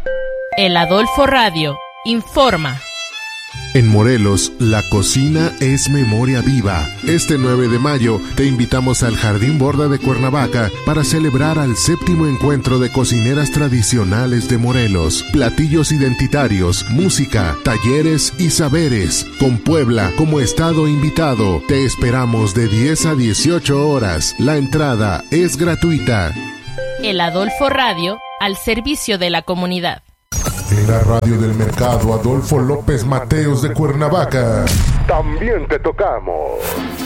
El Adolfo Radio informa. En Morelos, la cocina es memoria viva. Este 9 de mayo te invitamos al Jardín Borda de Cuernavaca para celebrar al 7º encuentro de cocineras tradicionales de Morelos. Platillos identitarios, música, talleres y saberes. Con Puebla como estado invitado. Te esperamos de 10 a 18 horas. La entrada es gratuita. El Adolfo Radio, al servicio de la comunidad. En la radio del mercado Adolfo López Mateos de Cuernavaca. También te tocamos.